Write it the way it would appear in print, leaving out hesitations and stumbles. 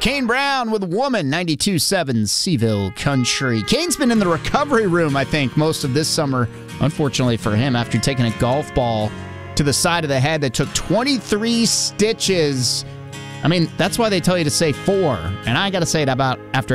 Kane Brown with Woman, 92.7 Seville Country. Kane's been in the recovery room, I think, most of this summer, unfortunately for him, after taking a golf ball to the side of the head that took 23 stitches. I mean, that's why they tell you to say 4. And I got to say it about after